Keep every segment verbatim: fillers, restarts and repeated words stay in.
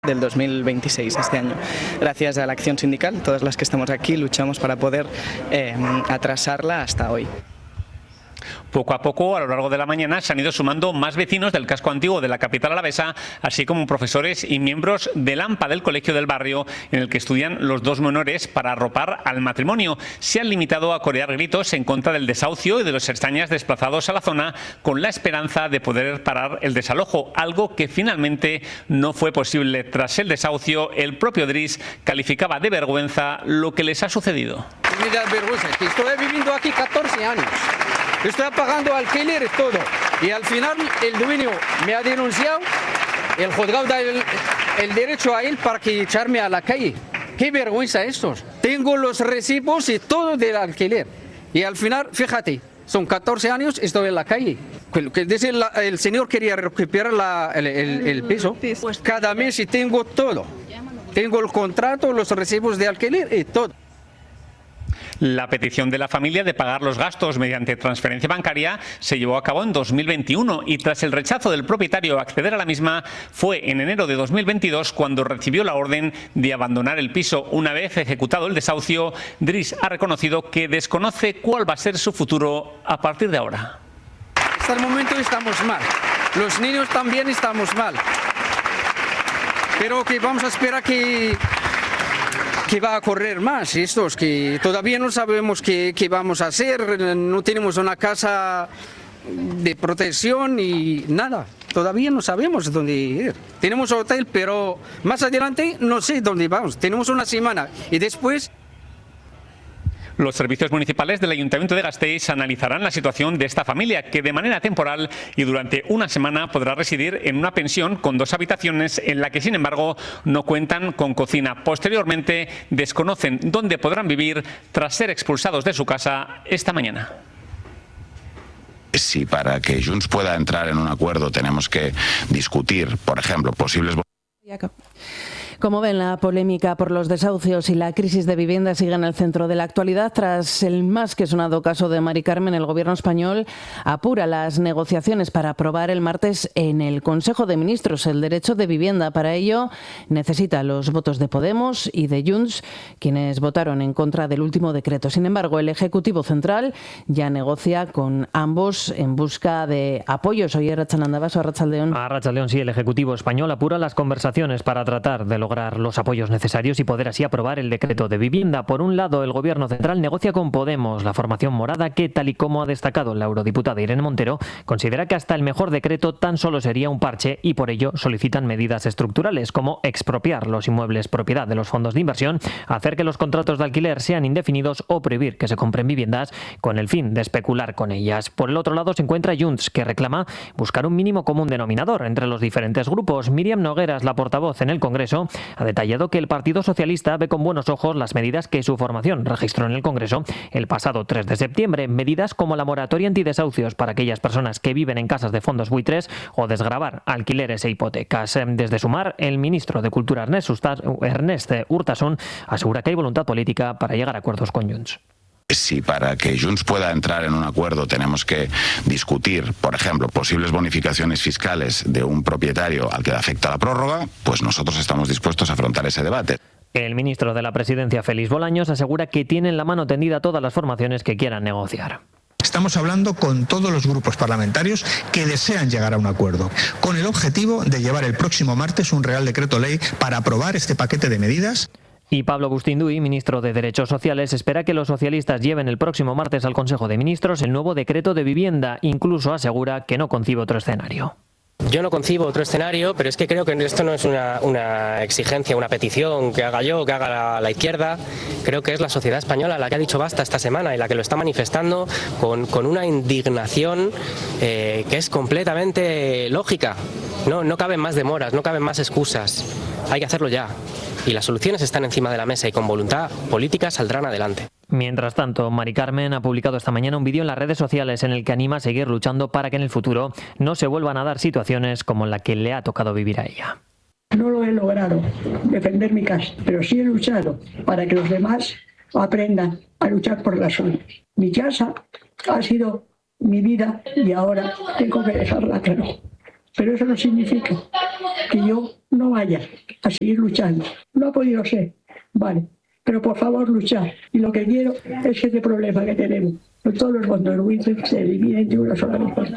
del dos mil veintiséis, este año. Gracias a la acción sindical, todas las que estamos aquí luchamos para poder eh, atrasarla hasta hoy. Poco a poco, a lo largo de la mañana, se han ido sumando más vecinos del casco antiguo de la capital alavesa, así como profesores y miembros del AMPA del colegio del barrio, en el que estudian los dos menores, para arropar al matrimonio. Se han limitado a corear gritos en contra del desahucio y de los ertzañas desplazados a la zona, con la esperanza de poder parar el desalojo, algo que finalmente no fue posible. Tras el desahucio, el propio Dries calificaba de vergüenza lo que les ha sucedido. Me da vergüenza, que estoy viviendo aquí catorce años. Estoy pagando alquiler y todo. Y al final el dueño me ha denunciado. El juzgado da el, el derecho a él para que echarme a la calle. Qué vergüenza estos. Tengo los recibos y todo del alquiler. Y al final, fíjate, son catorce años, estoy en la calle. Que dice el, el señor quería recuperar la, el, el, el piso. Cada mes y tengo todo. Tengo el contrato, los recibos de alquiler y todo. La petición de la familia de pagar los gastos mediante transferencia bancaria se llevó a cabo en dos mil veintiuno y tras el rechazo del propietario a acceder a la misma fue en enero de dos mil veintidós cuando recibió la orden de abandonar el piso. Una vez ejecutado el desahucio, Dries ha reconocido que desconoce cuál va a ser su futuro a partir de ahora. Hasta el momento estamos mal. Los niños también estamos mal. Pero que vamos a esperar que... que va a correr más estos, que todavía no sabemos qué, qué vamos a hacer, no tenemos una casa de protección y nada, todavía no sabemos dónde ir. Tenemos hotel, pero más adelante no sé dónde vamos, tenemos una semana y después... Los servicios municipales del Ayuntamiento de Gasteiz analizarán la situación de esta familia, que de manera temporal y durante una semana podrá residir en una pensión con dos habitaciones en la que, sin embargo, no cuentan con cocina. Posteriormente, desconocen dónde podrán vivir tras ser expulsados de su casa esta mañana. Si para que Junts pueda entrar en un acuerdo tenemos que discutir, por ejemplo, posibles... Como ven, la polémica por los desahucios y la crisis de vivienda sigue en el centro de la actualidad. Tras el más que sonado caso de Mari Carmen, el Gobierno español apura las negociaciones para aprobar el martes en el Consejo de Ministros el derecho de vivienda. Para ello necesita los votos de Podemos y de Junts, quienes votaron en contra del último decreto. Sin embargo, el Ejecutivo Central ya negocia con ambos en busca de apoyos. Oye, Arratsaldeon, Arratsaldeon. Arratsaldeon, sí, el Ejecutivo español apura las conversaciones para tratar de lograr los apoyos necesarios y poder así aprobar el decreto de vivienda. Por un lado, el Gobierno central negocia con Podemos, la formación morada que, tal y como ha destacado la eurodiputada Irene Montero, considera que hasta el mejor decreto tan solo sería un parche y por ello solicitan medidas estructurales como expropiar los inmuebles propiedad de los fondos de inversión, hacer que los contratos de alquiler sean indefinidos o prohibir que se compren viviendas con el fin de especular con ellas. Por el otro lado se encuentra Junts, que reclama buscar un mínimo común denominador entre los diferentes grupos. Miriam Nogueras, la portavoz en el Congreso, ha detallado que el Partido Socialista ve con buenos ojos las medidas que su formación registró en el Congreso el pasado tres de septiembre, medidas como la moratoria antidesahucios para aquellas personas que viven en casas de fondos buitres o desgravar alquileres e hipotecas. Desde Sumar, el ministro de Cultura Ernest Urtasun asegura que hay voluntad política para llegar a acuerdos con Junts. Si para que Junts pueda entrar en un acuerdo tenemos que discutir, por ejemplo, posibles bonificaciones fiscales de un propietario al que afecta la prórroga, pues nosotros estamos dispuestos a afrontar ese debate. El ministro de la Presidencia, Félix Bolaños, asegura que tienen la mano tendida a todas las formaciones que quieran negociar. Estamos hablando con todos los grupos parlamentarios que desean llegar a un acuerdo, con el objetivo de llevar el próximo martes un Real Decreto Ley para aprobar este paquete de medidas. Y Pablo Bustinduy, ministro de Derechos Sociales, espera que los socialistas lleven el próximo martes al Consejo de Ministros el nuevo decreto de vivienda. Incluso asegura que no concibe otro escenario. Yo no concibo otro escenario, pero es que creo que esto no es una, una exigencia, una petición que haga yo, que haga la, la izquierda. Creo que es la sociedad española la que ha dicho basta esta semana y la que lo está manifestando con, con una indignación eh, que es completamente lógica. No, no caben más demoras, no caben más excusas. Hay que hacerlo ya. Y las soluciones están encima de la mesa y con voluntad política saldrán adelante. Mientras tanto, Mari Carmen ha publicado esta mañana un vídeo en las redes sociales en el que anima a seguir luchando para que en el futuro no se vuelvan a dar situaciones como la que le ha tocado vivir a ella. No lo he logrado, defender mi casa, pero sí he luchado para que los demás aprendan a luchar por las suyas. Mi casa ha sido mi vida y ahora tengo que dejarla claro. pero eso no significa que yo no vaya a seguir luchando. No ha podido ser, vale, pero por favor luchar. Y lo que quiero es que este problema que tenemos con todos los bondorhuices se dividen de una sola vez.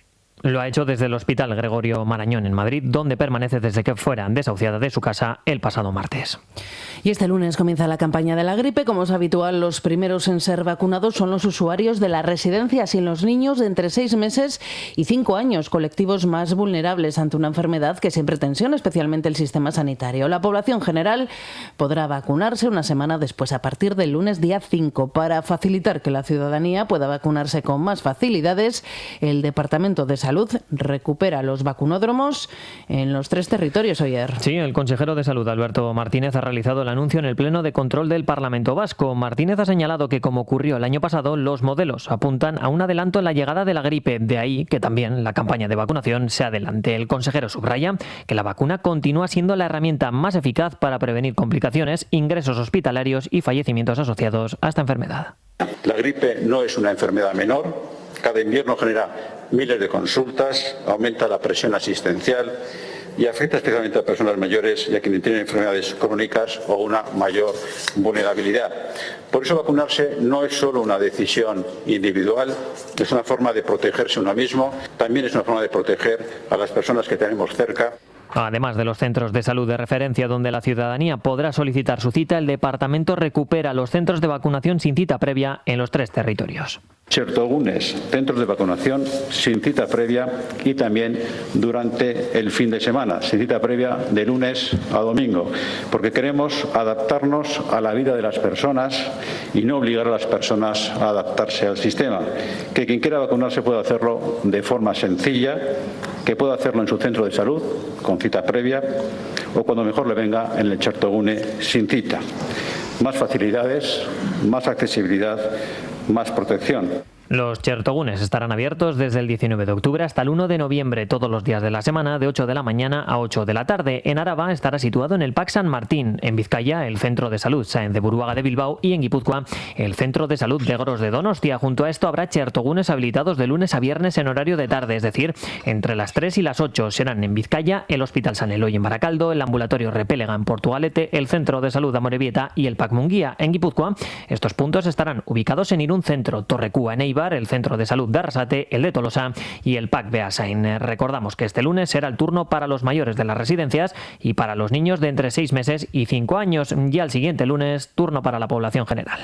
Lo ha hecho desde el Hospital Gregorio Marañón en Madrid, donde permanece desde que fuera desahuciada de su casa el pasado martes. Y este lunes comienza la campaña de la gripe. Como es habitual, los primeros en ser vacunados son los usuarios de las residencias y los niños de entre seis meses y cinco años, colectivos más vulnerables ante una enfermedad que siempre tensiona especialmente el sistema sanitario. La población general podrá vacunarse una semana después, a partir del lunes día cinco. Para facilitar que la ciudadanía pueda vacunarse con más facilidades, el Departamento de Salud recupera los vacunódromos en los tres territorios, Oyer. Sí, el consejero de Salud, Alberto Martínez, ha realizado el anuncio en el Pleno de Control del Parlamento Vasco. Martínez ha señalado que, como ocurrió el año pasado, los modelos apuntan a un adelanto en la llegada de la gripe. De ahí que también la campaña de vacunación se adelante. El consejero subraya que la vacuna continúa siendo la herramienta más eficaz para prevenir complicaciones, ingresos hospitalarios y fallecimientos asociados a esta enfermedad. La gripe no es una enfermedad menor. Cada invierno genera miles de consultas, aumenta la presión asistencial y afecta especialmente a personas mayores y a quienes tienen enfermedades crónicas o una mayor vulnerabilidad. Por eso vacunarse no es solo una decisión individual, es una forma de protegerse uno mismo, también es una forma de proteger a las personas que tenemos cerca. Además de los centros de salud de referencia donde la ciudadanía podrá solicitar su cita, el departamento recupera los centros de vacunación sin cita previa en los tres territorios. Chertogunes, centros de vacunación sin cita previa y también durante el fin de semana, sin cita previa de lunes a domingo, porque queremos adaptarnos a la vida de las personas y no obligar a las personas a adaptarse al sistema. Que quien quiera vacunarse pueda hacerlo de forma sencilla, que pueda hacerlo en su centro de salud con cita previa o cuando mejor le venga en el Chertogune sin cita. Más facilidades, más accesibilidad, más protección. Los chertogunes estarán abiertos desde el diecinueve de octubre hasta el uno de noviembre, todos los días de la semana, de ocho de la mañana a ocho de la tarde. En Araba estará situado en el P A C San Martín, en Vizcaya el Centro de Salud Sáenz de Buruaga de Bilbao y en Guipúzcoa el Centro de Salud de Gros de Donostia. Junto a esto habrá chertogunes habilitados de lunes a viernes en horario de tarde, es decir, entre las tres y las ocho. Serán en Vizcaya el Hospital San Eloy en Baracaldo, el Ambulatorio Repélega en Portugalete, el Centro de Salud Amorebieta y el P A C Munguía en Guipúzcoa. Estos puntos estarán ubicados en Irún Centro, Torrecúa en Eibar, el Centro de Salud de Arrasate, el de Tolosa y el P A C Beasain. Recordamos que este lunes será el turno para los mayores de las residencias y para los niños de entre seis meses y cinco años. Y al siguiente lunes, turno para la población general.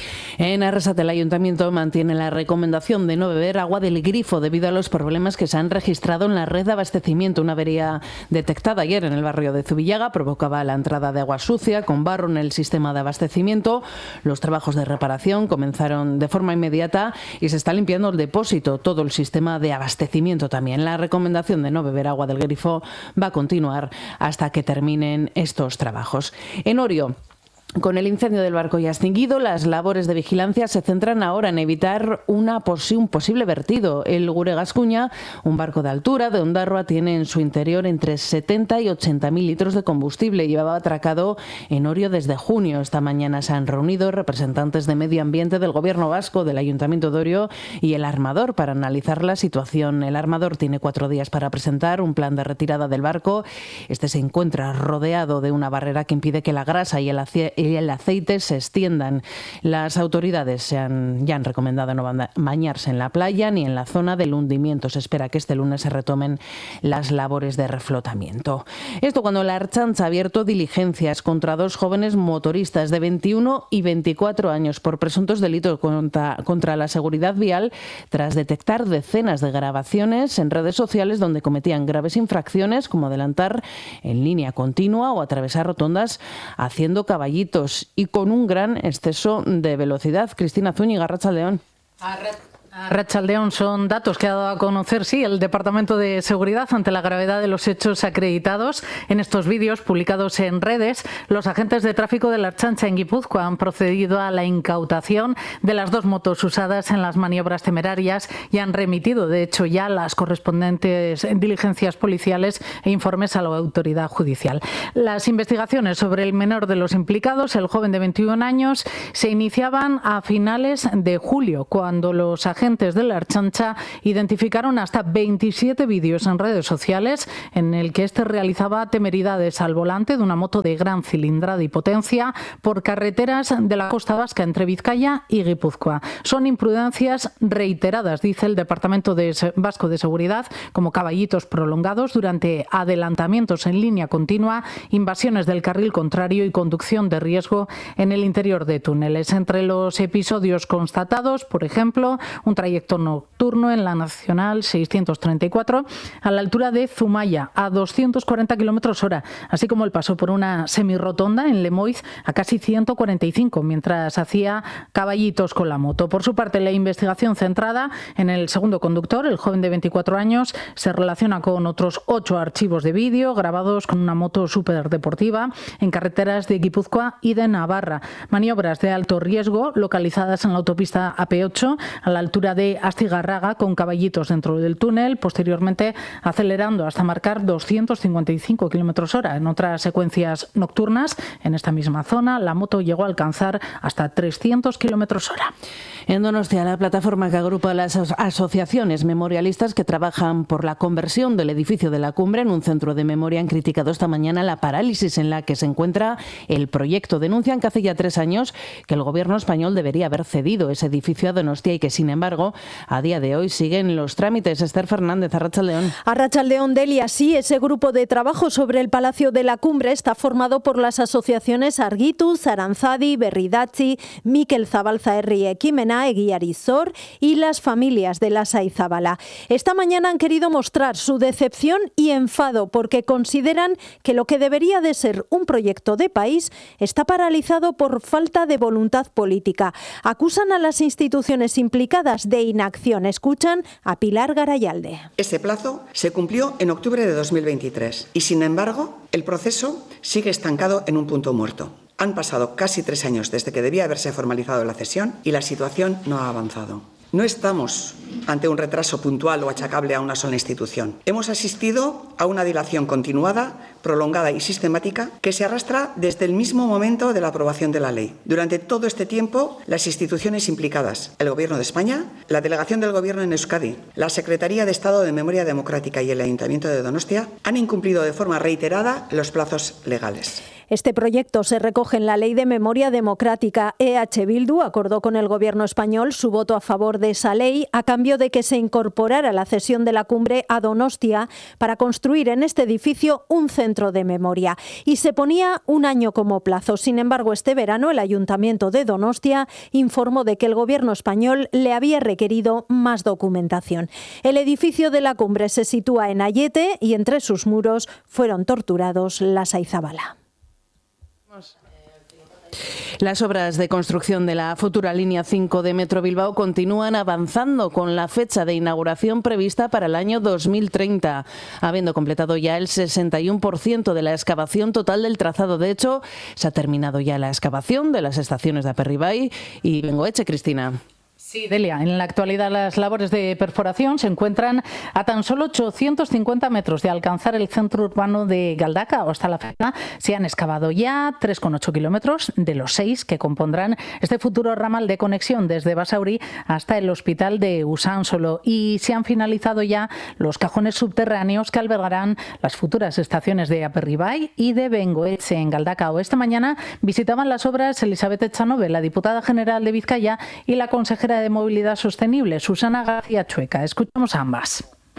En Arrasate, el Ayuntamiento mantiene la recomendación de no beber agua del grifo debido a los problemas que se han registrado en la red de abastecimiento. Una avería detectada ayer en el barrio de Zubillaga provocaba la entrada de agua sucia con barro en el sistema de abastecimiento. Los trabajos de reparación comenzaron de forma inmediata y se está limpiando el depósito, todo el sistema de abastecimiento también. La recomendación de no beber agua del grifo va a continuar hasta que terminen estos trabajos. En Orio, con el incendio del barco ya extinguido, las labores de vigilancia se centran ahora en evitar una posi- un posible vertido. El Gure Gascuña, un barco de altura de Ondarroa, tiene en su interior entre setenta y ochenta mil litros de combustible. Llevaba atracado en Orio desde junio. Esta mañana se han reunido representantes de Medio Ambiente del Gobierno Vasco, del Ayuntamiento de Orio y el armador para analizar la situación. El armador tiene cuatro días para presentar un plan de retirada del barco. Este se encuentra rodeado de una barrera que impide que la grasa y el ace- y el aceite se extiendan. Las autoridades se han, ya han recomendado no bañarse en la playa ni en la zona del hundimiento. Se espera que este lunes se retomen las labores de reflotamiento. Esto cuando la Ertzaintza ha abierto diligencias contra dos jóvenes motoristas de veintiuno y veinticuatro años por presuntos delitos contra, contra la seguridad vial tras detectar decenas de grabaciones en redes sociales donde cometían graves infracciones como adelantar en línea continua o atravesar rotondas haciendo caballitos y con un gran exceso de velocidad. Cristina Zúñiga, Arratsaldeón. Arratsaldeón, son datos que ha dado a conocer, sí, el Departamento de Seguridad ante la gravedad de los hechos acreditados en estos vídeos publicados en redes. Los agentes de tráfico de la Ertzaintza en Guipúzcoa han procedido a la incautación de las dos motos usadas en las maniobras temerarias y han remitido, de hecho, ya las correspondientes diligencias policiales e informes a la autoridad judicial. Las investigaciones sobre el menor de los implicados, el joven de veintiún años, se iniciaban a finales de julio, cuando los agentes agentes de la Ertzaintza identificaron hasta veintisiete vídeos en redes sociales en el que este realizaba temeridades al volante de una moto de gran cilindrada y potencia por carreteras de la costa vasca entre Vizcaya y Guipúzcoa. Son imprudencias reiteradas, dice el Departamento de Vasco de Seguridad, como caballitos prolongados durante adelantamientos en línea continua, invasiones del carril contrario y conducción de riesgo en el interior de túneles. Entre los episodios constatados, por ejemplo, un trayecto nocturno en la Nacional seiscientos treinta y cuatro a la altura de Zumaya a doscientos cuarenta kilómetros hora, así como el paso por una semirrotonda en Lemoiz a casi ciento cuarenta y cinco mientras hacía caballitos con la moto. Por su parte, la investigación centrada en el segundo conductor, el joven de veinticuatro años, se relaciona con otros ocho archivos de vídeo grabados con una moto superdeportiva en carreteras de Guipúzcoa y de Navarra. Maniobras de alto riesgo localizadas en la autopista A P ocho a la altura de Astigarraga con caballitos dentro del túnel, posteriormente acelerando hasta marcar doscientos cincuenta y cinco kilómetros hora. En otras secuencias nocturnas, en esta misma zona, la moto llegó a alcanzar hasta trescientos kilómetros hora. En Donostia, la plataforma que agrupa las asociaciones memorialistas que trabajan por la conversión del edificio de la Cumbre en un centro de memoria han criticado esta mañana la parálisis en la que se encuentra el proyecto. Denuncian que hace ya tres años que el gobierno español debería haber cedido ese edificio a Donostia y que, sin embargo, a día de hoy siguen los trámites. Esther Fernández, Arratsaldeon. Arratsaldeon, Delia. Sí, ese grupo de trabajo sobre el Palacio de la Cumbre está formado por las asociaciones Argitu, Aranzadi, Berridatzi, Mikel Zabalza Herri Ekimena, Eguiarizor y las familias de Lasai Zabala. Esta mañana han querido mostrar su decepción y enfado porque consideran que lo que debería de ser un proyecto de país está paralizado por falta de voluntad política. Acusan a las instituciones implicadas de inacción. Escuchan a Pilar Garayalde. Ese plazo se cumplió en octubre de dos mil veintitrés y, sin embargo, el proceso sigue estancado en un punto muerto. Han pasado casi tres años desde que debía haberse formalizado la cesión y la situación no ha avanzado. No estamos ante un retraso puntual o achacable a una sola institución. Hemos asistido a una dilación continuada, prolongada y sistemática que se arrastra desde el mismo momento de la aprobación de la ley. Durante todo este tiempo, las instituciones implicadas, el Gobierno de España, la Delegación del Gobierno en Euskadi, la Secretaría de Estado de Memoria Democrática y el Ayuntamiento de Donostia han incumplido de forma reiterada los plazos legales. Este proyecto se recoge en la Ley de Memoria Democrática. E H Bildu acordó con el Gobierno español su voto a favor de esa ley a cambio de que se incorporara la cesión de la Cumbre a Donostia para construir en este edificio un centro de memoria. Y se ponía un año como plazo. Sin embargo, este verano el Ayuntamiento de Donostia informó de que el Gobierno español le había requerido más documentación. El edificio de la Cumbre se sitúa en Ayete y entre sus muros fueron torturados Lasai Zabala. Las obras de construcción de la futura línea cinco de Metro Bilbao continúan avanzando con la fecha de inauguración prevista para el año dos mil treinta, habiendo completado ya el sesenta y uno por ciento de la excavación total del trazado. De hecho, se ha terminado ya la excavación de las estaciones de Aperribai y Bengoetxe, Cristina. Sí, Delia, en la actualidad las labores de perforación se encuentran a tan solo ochocientos cincuenta metros de alcanzar el centro urbano de Galdakao. Hasta la fecha se han excavado ya tres coma ocho kilómetros de los seis que compondrán este futuro ramal de conexión desde Basauri hasta el hospital de Usánsolo, y se han finalizado ya los cajones subterráneos que albergarán las futuras estaciones de Aperribai y de Bengoetxe en Galdakao. Esta mañana visitaban las obras Elizabeth Echanove, la diputada general de Vizcaya, y la consejera de Movilidad Sostenible, Susana García Chueca. Escuchamos a ambas.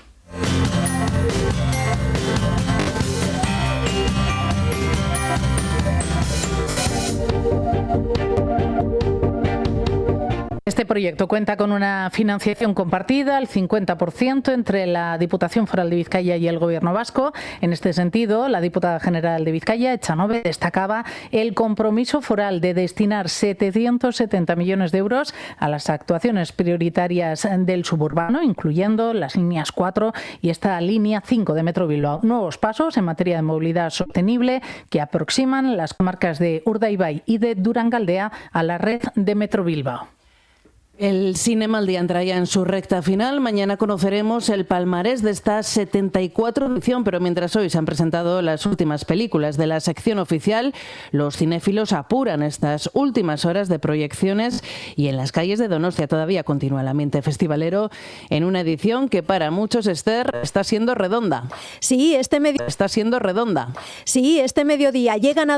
Este proyecto cuenta con una financiación compartida al cincuenta por ciento entre la Diputación Foral de Vizcaya y el Gobierno vasco. En este sentido, la diputada general de Vizcaya, Echanove, destacaba el compromiso foral de destinar setecientos setenta millones de euros a las actuaciones prioritarias del suburbano, incluyendo las líneas cuatro y esta línea cinco de Metro Bilbao. Nuevos pasos en materia de movilidad sostenible que aproximan las comarcas de Urdaibai y de Durangaldea a la red de Metro Bilbao. El Cinemaldi entra ya en su recta final. Mañana conoceremos el palmarés de esta setenta y cuatro edición, pero mientras hoy se han presentado las últimas películas de la sección oficial, los cinéfilos apuran estas últimas horas de proyecciones y en las calles de Donostia todavía continúa el ambiente festivalero en una edición que para muchos, Esther, está siendo redonda. Sí, este medio... Está siendo redonda. Sí, este mediodía llegan a